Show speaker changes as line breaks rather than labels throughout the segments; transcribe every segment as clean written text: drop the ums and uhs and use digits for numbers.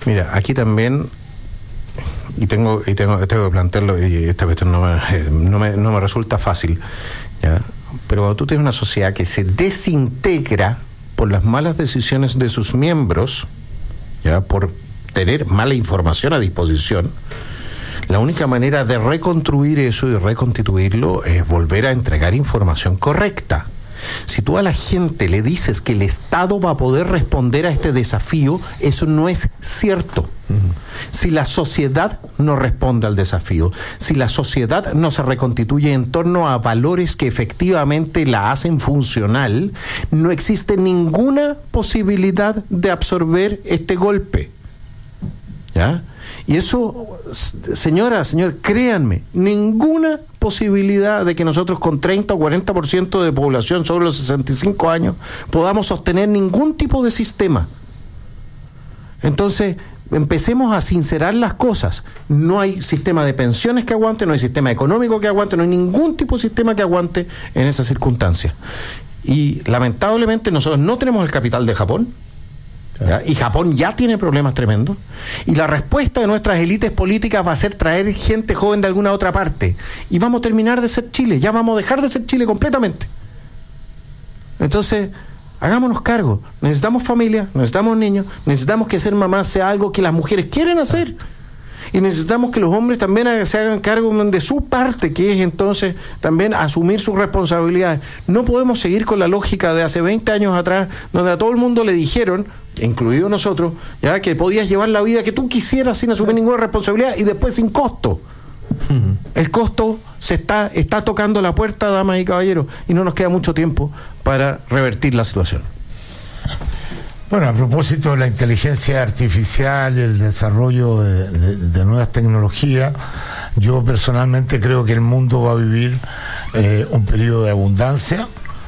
Mira, aquí también, y tengo que plantearlo, y esta cuestión no me resulta fácil, ¿ya? Pero cuando tú tienes una sociedad que se desintegra por las malas decisiones de sus miembros, ¿ya? Por tener mala información a disposición, la única manera de reconstruir eso y reconstituirlo es volver a entregar información correcta. Si tú a la gente le dices que el Estado va a poder responder a este desafío, eso no es cierto. Si la sociedad no responde al desafío, si la sociedad no se reconstituye en torno a valores que efectivamente la hacen funcional, no existe ninguna posibilidad de absorber este golpe. ¿Ya? Y eso, señor, créanme, ninguna posibilidad de que nosotros con 30 o 40% de población sobre los 65 años podamos sostener ningún tipo de sistema. Entonces, empecemos a sincerar las cosas. No hay sistema de pensiones que aguante, no hay sistema económico que aguante, no hay ningún tipo de sistema que aguante en esas circunstancias. Y lamentablemente nosotros no tenemos el capital de Japón. ¿Ya? Y Japón ya tiene problemas tremendos, y la respuesta de nuestras élites políticas va a ser traer gente joven de alguna otra parte, y vamos a terminar de ser Chile, ya vamos a dejar de ser Chile completamente. Entonces, hagámonos cargo. Necesitamos familia, necesitamos niños, necesitamos que ser mamá sea algo que las mujeres quieren hacer, y necesitamos que los hombres también se hagan cargo de su parte, que es entonces también asumir sus responsabilidades. No podemos seguir con la lógica de hace 20 años atrás, donde a todo el mundo le dijeron, incluido nosotros, ya que podías llevar la vida que tú quisieras sin asumir ninguna responsabilidad y después sin costo. El costo está tocando la puerta, damas y caballeros, y no nos queda mucho tiempo para revertir la situación.
Bueno, a propósito de la inteligencia artificial y el desarrollo de nuevas tecnologías, yo personalmente creo que el mundo va a vivir un periodo de abundancia,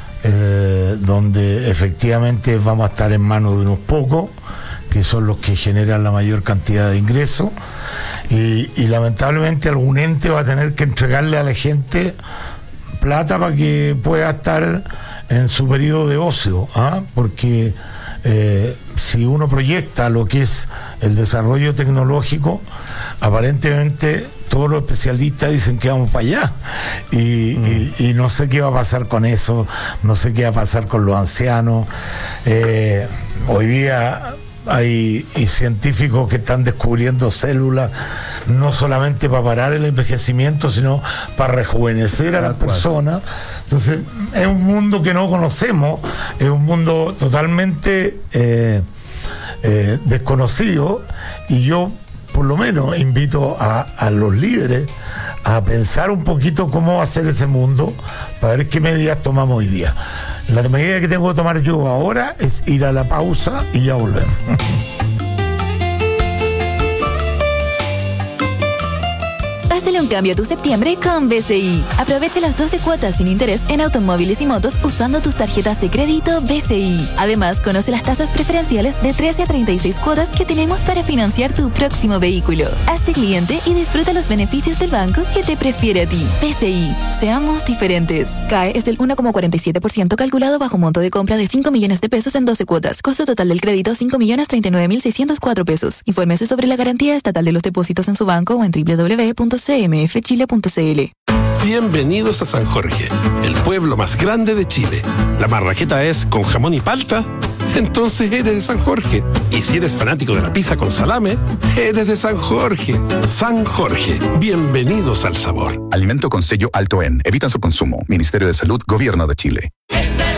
donde efectivamente vamos a estar en manos de unos pocos, que son los que generan la mayor cantidad de ingresos, y lamentablemente algún ente va a tener que entregarle a la gente plata para que pueda estar en su periodo de ocio, porque si uno proyecta lo que es el desarrollo tecnológico, aparentemente todos los especialistas dicen que vamos para allá, y no sé qué va a pasar con eso, no sé qué va a pasar con los ancianos. Hoy día hay científicos que están descubriendo células no solamente para parar el envejecimiento, sino para rejuvenecer a las personas. Entonces es un mundo que no conocemos, es un mundo totalmente desconocido, y yo por lo menos invito a los líderes a pensar un poquito cómo va a ser ese mundo, para ver qué medidas tomamos hoy día. La medida que tengo que tomar yo ahora es ir a la pausa y ya volvemos.
Hazle un cambio a tu septiembre con BCI. Aprovecha las 12 cuotas sin interés en automóviles y motos usando tus tarjetas de crédito BCI. Además, conoce las tasas preferenciales de 13 a 36 cuotas que tenemos para financiar tu próximo vehículo. Hazte cliente y disfruta los beneficios del banco que te prefiere a ti. BCI. Seamos diferentes. CAE es del 1,47% calculado bajo monto de compra de 5 millones de pesos en 12 cuotas. Costo total del crédito 5.039.604 pesos. Infórmese sobre la garantía estatal de los depósitos en su banco o en www.cmfchile.cl.
Bienvenidos a San Jorge, el pueblo más grande de Chile. ¿La marraqueta es con jamón y palta? Entonces eres de San Jorge. Y si eres fanático de la pizza con salame, eres de San Jorge. San Jorge, bienvenidos al sabor.
Alimento con sello alto en. Evitan su consumo. Ministerio de Salud, Gobierno de Chile.